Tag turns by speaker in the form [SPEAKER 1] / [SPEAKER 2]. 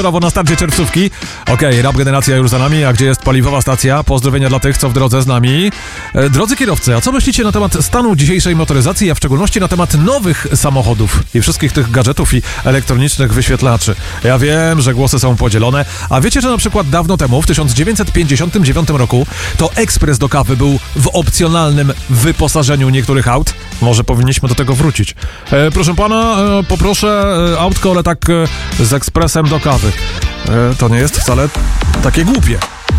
[SPEAKER 1] Brawo na starcie czerwcówki. Okej, rap generacja już za nami, a gdzie jest paliwowa stacja? Pozdrowienia dla tych, co w drodze z nami. Drodzy kierowcy, a co myślicie na temat stanu dzisiejszej motoryzacji, a w szczególności na temat nowych samochodów i wszystkich tych gadżetów i elektronicznych wyświetlaczy? Ja wiem, że głosy są podzielone, a wiecie, że na przykład dawno temu, w 1959 roku, to ekspres do kawy był w opcjonalnym wyposażeniu niektórych aut? Może powinniśmy do tego wrócić. Proszę pana, poproszę autko, ale tak z ekspresem do kawy. To nie jest wcale takie głupie.